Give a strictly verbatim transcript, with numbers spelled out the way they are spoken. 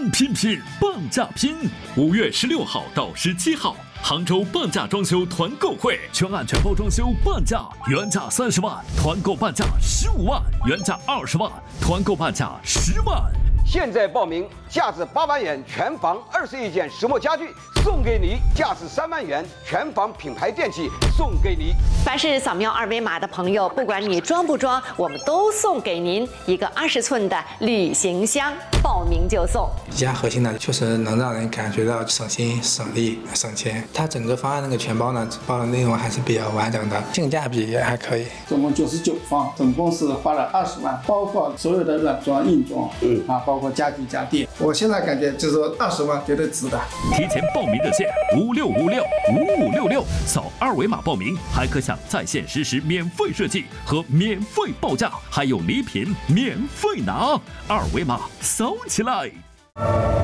拼拼拼，半价拼！五月十六号到十七号，杭州半价装修团购会，全案全包装修半价，原价三十万，团购半价十五万，原价二十万，团购半价十万。 现在报名，价值八万元全房二十一件石墨家具送给你，价值三万元全房品牌电器送给你。 凡是扫描二维码的朋友，不管你装不装，我们都送给您一个二十寸的旅行箱，报名就送。 宜家核心呢，确实能让人感觉到省心、省力、省钱。它整个方案那个全包呢，包的内容还是比较完整的，性价比也还可以。 总共九十九方，总共是花了二十万，包括所有的软装、硬装，嗯啊，包括家具家电。我现在感觉就是说二十万绝对值的。 提前报名热线五六五六五五六六，扫二维码报名，还可享在线实时免费设计和免费报价，还有礼品免费拿。二维码扫起来。